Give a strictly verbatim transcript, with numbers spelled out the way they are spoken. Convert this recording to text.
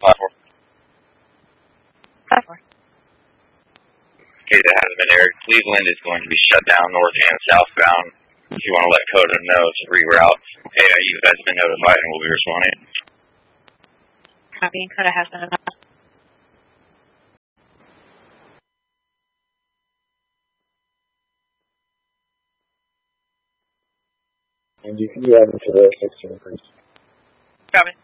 Platform. Platform. Okay, that has been aired. Cleveland is going to be shut down north and southbound. If you want to let Coda know to reroute, A I U has been notified and will be responding. Copy, and Coda has been notified. And you can do that into the sixteen, please. Copy.